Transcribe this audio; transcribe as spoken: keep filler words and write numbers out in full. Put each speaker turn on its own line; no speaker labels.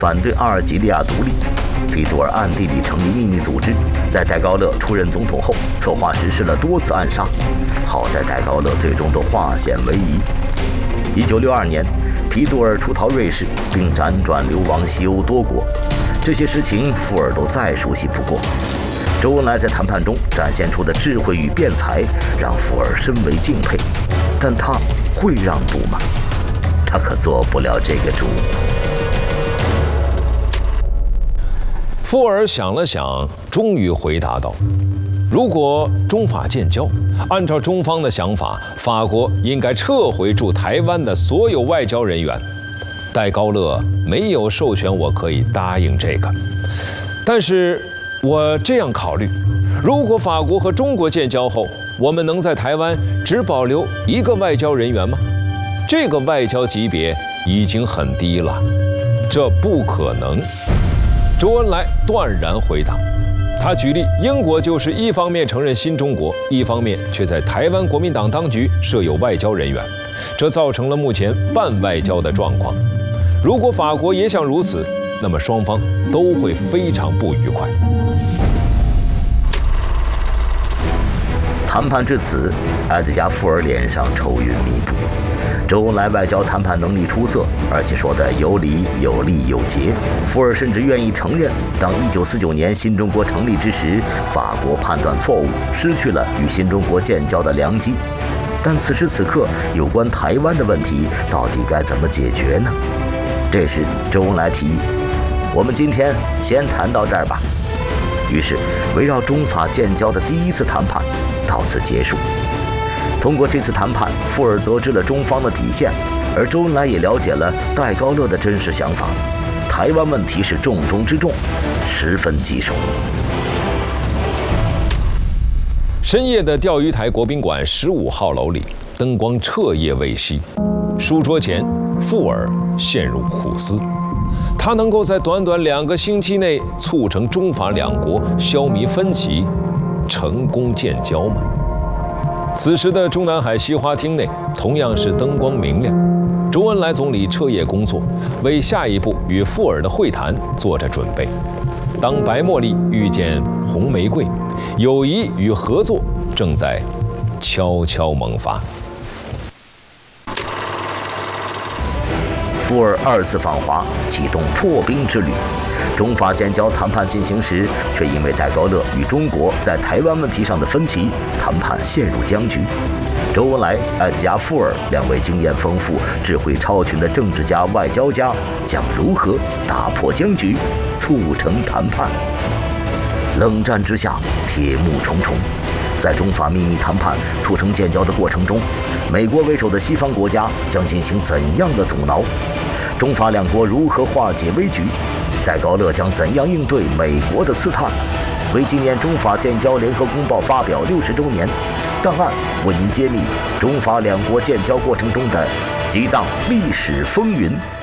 反对阿尔及利亚独立。皮杜尔暗地里成立秘密组织，在戴高乐出任总统后，策划实施了多次暗杀。好在戴高乐最终都化险为夷。一九六二年，皮杜尔出逃瑞士，并辗转流亡西欧多国。这些事情富尔都再熟悉不过。周恩来在谈判中展现出的智慧与辩才，让富尔深为敬佩。但他会让步吗？他可做不了这个主。
富尔想了想，终于回答道：“如果中法建交，按照中方的想法，法国应该撤回驻台湾的所有外交人员。戴高乐没有授权我可以答应这个，但是我这样考虑：如果法国和中国建交后，我们能在台湾只保留一个外交人员吗？这个外交级别已经很低了，这不可能。”周恩来断然回答。他举例，英国就是一方面承认新中国，一方面却在台湾国民党当局设有外交人员，这造成了目前半外交的状况。如果法国也想如此，那么双方都会非常不愉快。
谈判至此，埃德加·富尔脸上愁云密布。周恩来外交谈判能力出色，而且说得有理有利有节。富尔甚至愿意承认，当一九四九年新中国成立之时，法国判断错误，失去了与新中国建交的良机。但此时此刻，有关台湾的问题到底该怎么解决呢？这时，周恩来提议：“我们今天先谈到这儿吧。”于是，围绕中法建交的第一次谈判到此结束。通过这次谈判，富尔得知了中方的底线，而周恩来也了解了戴高乐的真实想法。台湾问题是重中之重，十分棘手。
深夜的钓鱼台国宾馆十五号楼里，灯光彻夜未熄。书桌前，富尔陷入苦思。他能够在短短两个星期内促成中法两国消弭分歧，成功建交吗？此时的中南海西花厅内同样是灯光明亮，周恩来总理彻夜工作，为下一步与富尔的会谈做着准备。当白茉莉遇见红玫瑰，友谊与合作正在悄悄萌发。
富尔二次访华，启动破冰之旅。中法建交谈判进行时，却因为戴高乐与中国在台湾问题上的分歧，谈判陷入僵局。周恩来、埃德加·富尔两位经验丰富、智慧超群的政治家、外交家，将如何打破僵局，促成谈判？冷战之下，铁幕重重。在中法秘密谈判促成建交的过程中，美国为首的西方国家将进行怎样的阻挠？中法两国如何化解危局？戴高乐将怎样应对美国的刺探？为纪念中法建交联合公报发表六十周年，档案为您揭秘中法两国建交过程中的激荡历史风云。